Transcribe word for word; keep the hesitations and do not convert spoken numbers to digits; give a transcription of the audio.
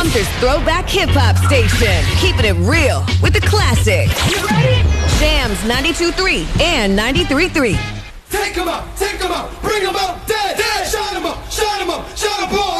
Sumter's throwback hip-hop station. Keeping it real with the classics. You ready? Jams ninety-two point three and ninety-three point three. Take 'em out, take 'em out, bring 'em out, dead, dead. Shine 'em up, shine 'em up, shine 'em up.